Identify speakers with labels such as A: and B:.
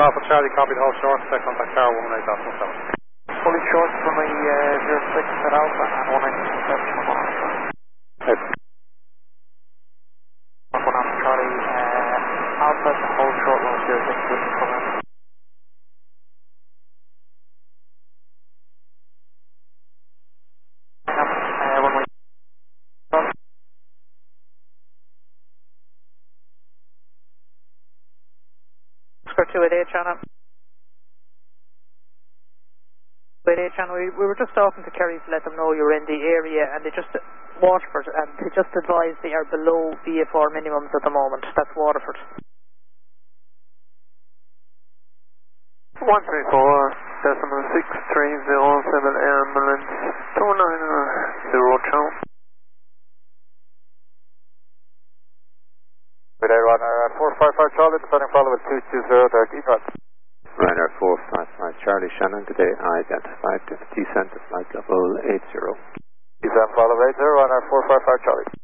A: Alpha Charlie, copy the whole short, contact Tower 118.17.
B: Fully short for my 06 at Alpha and 118.7 from Alpha.
A: Yes.
B: 1 Alpha Charlie, Alpha, the whole short 106 with cover.
C: Square 288 channel. 288 channel, we were just talking to Kerry to let them know you're in the area, and they just, Waterford, and they just advised they are below VFR minimums at the moment. That's Waterford.
B: 134.630 ambulance 290 channel.
A: Good day, Ryanair 455 Charlie, descending follow with 220 direct ETRAD.
D: Ryanair 455 Charlie Shannon, today identified to descent to flight level 80.
A: Descent follow 80, Ryanair 455 Charlie.